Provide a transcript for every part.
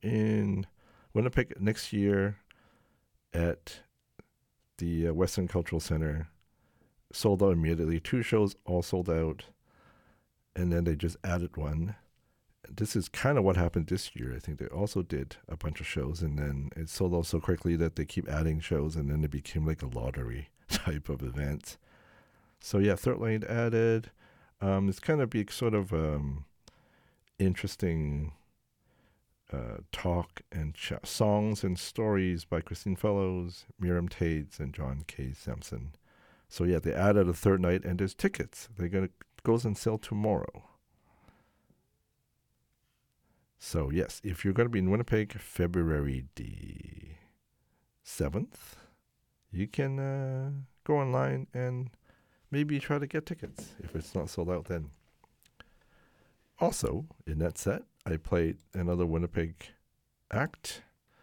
in Winnipeg next year at the Western Cultural Center. Sold out immediately. 2 shows all sold out. And then they just added one. This is kind of what happened this year. I think they also did a bunch of shows, and then it sold out so quickly that they keep adding shows, and then it became like a lottery type of event. So yeah, Third Lane added. It's kind of be sort of interesting talk and songs and stories by Christine Fellows, Miriam Tates, and John K. Sampson. So yeah, they added a third night, and there's tickets. They're gonna goes on sale tomorrow. So yes, if you're going to be in Winnipeg February the 7th, you can go online and maybe try to get tickets if it's not sold out then. Also, in that set, I played another Winnipeg act,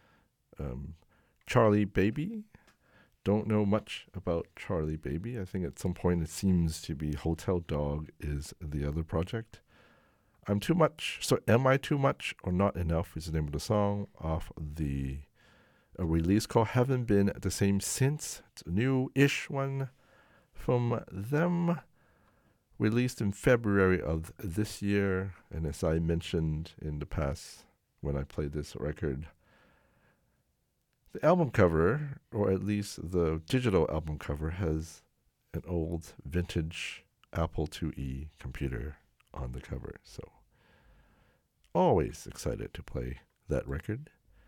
Charlie Baby. Don't know much about Charlie Baby. I think at some point it seems to be Hotel Dog is the other project. I'm Too Much. So Am I Too Much or Not Enough is the name of the song off a release called Haven't Been the Same Since. It's a new-ish one from them, released in February of this year. And as I mentioned in the past when I played this record, the album cover, or at least the digital album cover, has an old vintage Apple IIe computer on the cover. So always excited to play that record.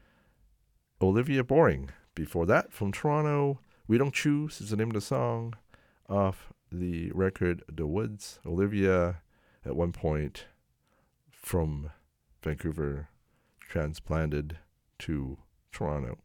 Olivia Boring. Before that, from Toronto, We Don't Choose is the name of the song off the record The Woods. Olivia, at one point from Vancouver, transplanted to Toronto.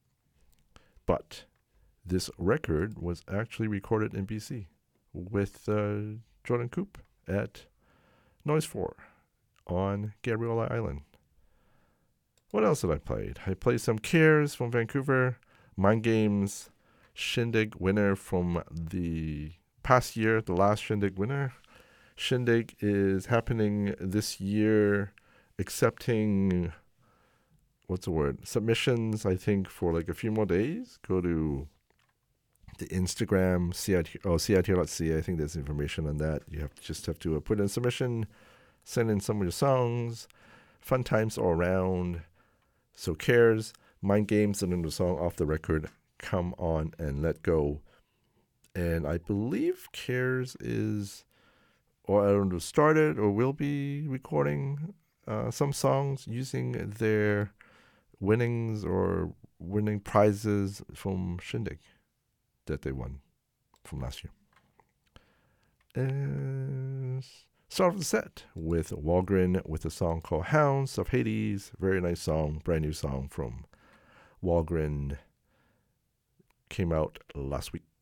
But this record was actually recorded in BC with Jordan Coop at Noise 4 on Gabriella Island. What else did I play? I played some Cares from Vancouver, Mind Games, Shindig winner from the past year, the last Shindig winner. Shindig is happening this year, accepting, submissions, I think, for like a few more days. Go to the Instagram, CITR.ca. I think there's information on that. You just have to put in a submission, send in some of your songs. Fun times all around. So Cares, Mind Games, and then the song off the record, Come On and Let Go. And I believe Cares is, or I don't know, started or will be recording some songs using their winnings or winning prizes from Shindig that they won from last year. And start off the set with Walgren with a song called Hounds of Hades. Very nice song, brand new song from Walgren. Came out last week.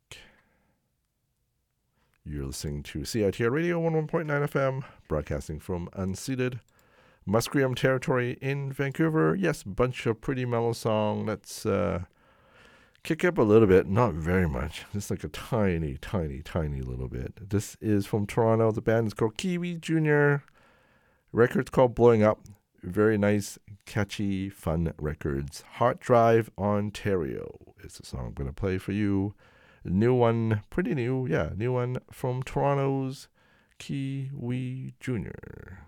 You're listening to CITR Radio 101.9 FM, broadcasting from unceded Musqueam territory in Vancouver. Yes, bunch of pretty mellow song. Let's kick up a little bit, not very much, just like a tiny, tiny, tiny little bit. This is from Toronto. The band is called Kiwi Jr. Record's called Blowing Up. Very nice, catchy, fun records. Heart Drive, Ontario is the song I'm going to play for you. New one, pretty new, new one from Toronto's Kiwi Jr.